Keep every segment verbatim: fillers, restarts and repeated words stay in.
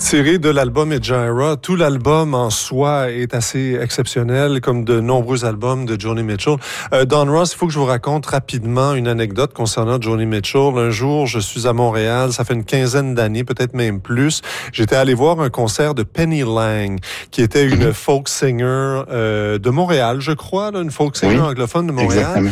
Tiré de l'album Ejira, tout l'album en soi est assez exceptionnel, comme de nombreux albums de Joni Mitchell. Euh, Don Ross, il faut que je vous raconte rapidement une anecdote concernant Joni Mitchell. Un jour, je suis à Montréal, ça fait une quinzaine d'années, peut-être même plus. J'étais allé voir un concert de Penny Lang, qui était une folk singer euh, de Montréal, je crois, là, une folk singer oui, anglophone de Montréal. Exactement.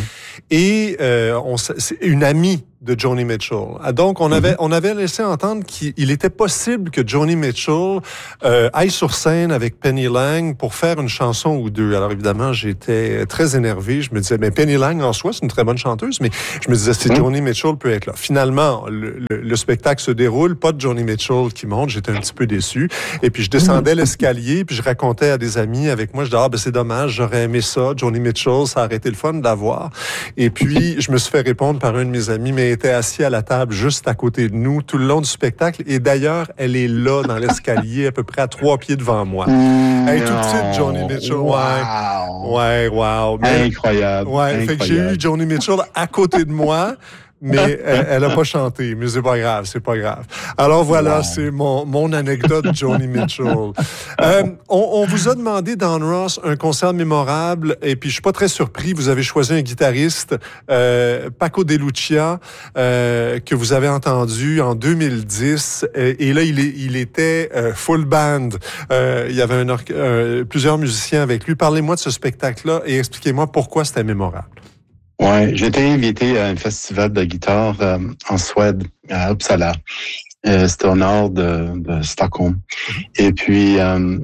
Et euh, on, c'est une amie de Joni Mitchell. Donc, on avait, mm-hmm. on avait laissé entendre qu'il était possible que Joni Mitchell euh, aille sur scène avec Penny Lang pour faire une chanson ou deux. Alors, évidemment, j'étais très énervé. Je me disais, mais Penny Lang, en soi, c'est une très bonne chanteuse, mais je me disais, si mm-hmm. Joni Mitchell peut être là. Finalement, le, le, le spectacle se déroule, pas de Joni Mitchell qui monte. J'étais un petit peu déçu. Et puis, je descendais l'escalier, puis je racontais à des amis avec moi, je disais, ah, ben, c'est dommage, j'aurais aimé ça. Joni Mitchell, ça aurait été le fun de la voir. Et puis, je me suis fait répondre par un de mes amis, mais était assis à la table juste à côté de nous tout le long du spectacle. Et d'ailleurs, elle est là dans l'escalier, à peu près à trois pieds devant moi. Mmh, hey, tout de suite, Joni Mitchell. Wow. Ouais, ouais, wow. Mais, incroyable. Ouais, incroyable. Fait que j'ai eu Joni Mitchell à côté de moi. Mais elle, elle a pas chanté, mais c'est pas grave, c'est pas grave. Alors voilà, wow. c'est mon mon anecdote Joni Mitchell. Euh, on, on vous a demandé Don Ross un concert mémorable, et puis je suis pas très surpris. Vous avez choisi un guitariste, euh, Paco de Lucia, euh, que vous avez entendu en deux mille dix, et, et là il est, il était euh, full band. Euh, il y avait un or- euh, plusieurs musiciens avec lui. Parlez-moi de ce spectacle-là et expliquez-moi pourquoi c'était mémorable. Ouais, j'ai été invité à un festival de guitare euh, en Suède, à Uppsala. Euh, c'était au nord de, de Stockholm. Et puis, euh,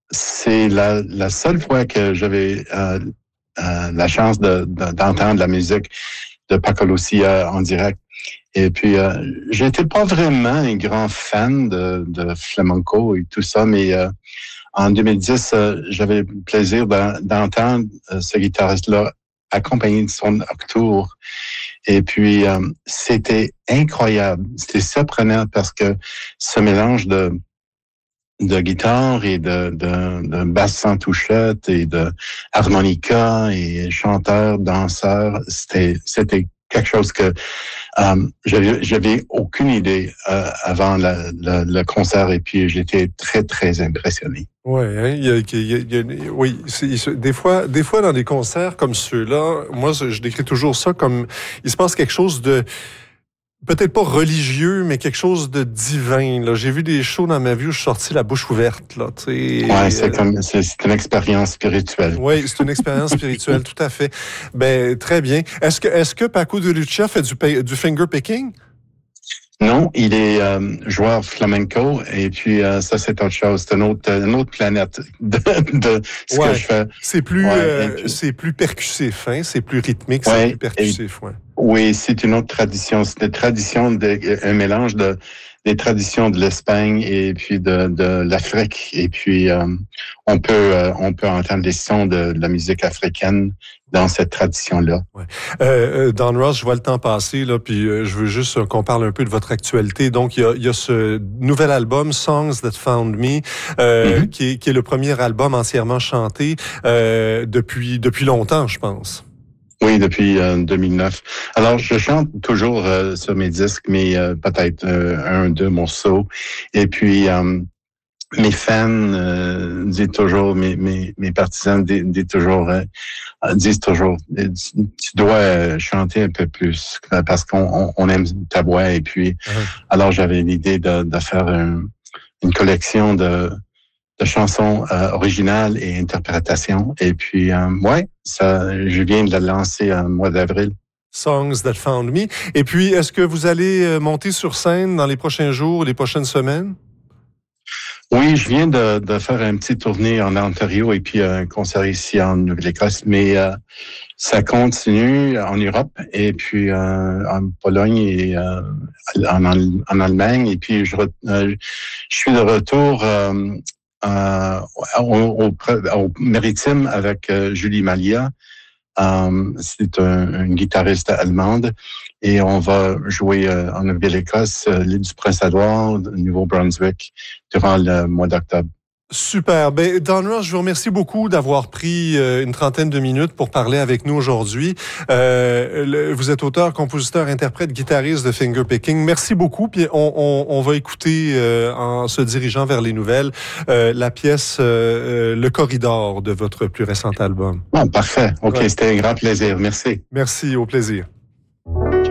c'est la, la seule fois que j'avais euh, euh, la chance de, de, d'entendre la musique de Paco de Lucia en direct. Et puis, euh, j'étais pas vraiment un grand fan de, de flamenco et tout ça, mais euh, en deux mille dix, euh, j'avais le plaisir d'entendre euh, ce guitariste-là accompagné de son octour. Et puis, euh, c'était incroyable. C'était surprenant parce que ce mélange de de guitare et de, de, de basse sans touchette et de harmonica et chanteur, danseur, c'était, c'était quelque chose que euh, j'avais, j'avais aucune idée euh, avant la, la, le concert et puis j'étais très, très impressionné. Ouais, hein, il y a, il y a, il y a, oui, c'est, des fois, des fois dans des concerts comme ceux-là, moi je décris toujours ça comme il se passe quelque chose de peut-être pas religieux, mais quelque chose de divin. Là, j'ai vu des shows dans ma vie où je suis sorti la bouche ouverte. Là, tu sais. Ouais, c'est comme c'est, c'est une expérience spirituelle. Oui, c'est une expérience spirituelle, tout à fait. Ben très bien. Est-ce que est-ce que Paco de Lucia fait du du finger picking? Non, il est euh, joueur flamenco et puis euh, ça c'est autre chose, c'est une autre une autre planète de, de ce ouais, que je fais. C'est plus ouais, euh, puis, c'est plus percussif, hein, c'est plus rythmique, ouais, c'est plus percussif, et, ouais. Oui, c'est une autre tradition, c'est une tradition de un mélange de des traditions de l'Espagne et puis de de l'Afrique et puis euh, on peut euh, on peut entendre les sons de, de la musique africaine dans cette tradition-là. Ouais. Euh, Don Ross, je vois le temps passer, là, puis euh, je veux juste qu'on parle un peu de votre actualité. Donc, il y a, il y a ce nouvel album, Songs That Found Me, euh, mm-hmm. qui, est, qui est le premier album entièrement chanté euh, depuis depuis longtemps, je pense. Oui, depuis euh, deux mille neuf. Alors, je chante toujours euh, sur mes disques, mais euh, peut-être euh, un, deux morceaux. Et puis, euh, mes fans euh, disent toujours, mes, mes, mes partisans disent, disent toujours, euh, disent toujours, tu dois chanter un peu plus parce qu'on on aime ta voix. Et puis, uh-huh. alors j'avais l'idée de, de faire un, une collection de de chansons euh, originales et interprétations. Et puis, euh, ouais, ça, je viens de la lancer en mois d'avril. Songs That Found Me. Et puis, est-ce que vous allez monter sur scène dans les prochains jours, les prochaines semaines? Oui, je viens de, de faire un petit tournée en Ontario et puis un concert ici en Nouvelle-Écosse, mais euh, ça continue en Europe et puis euh, en Pologne et euh, en, en Allemagne. Et puis, je, euh, je suis de retour euh, Euh, au, au, au Maritime avec euh, Julie Malia. Euh, c'est un, une guitariste allemande et on va jouer euh, en Nouvelle-Écosse, euh, l'île du Prince-Édouard, Nouveau-Brunswick durant le mois d'octobre. Super. Ben, Don Rush, je vous remercie beaucoup d'avoir pris euh, une trentaine de minutes pour parler avec nous aujourd'hui. Euh, le, vous êtes auteur, compositeur, interprète, guitariste de Fingerpicking. Merci beaucoup. Puis on, on, on va écouter, euh, en se dirigeant vers les nouvelles, euh, la pièce euh, Le Corridor de votre plus récent album. Ah, parfait. OK, ouais. C'était un grand plaisir. Merci. Merci, au plaisir.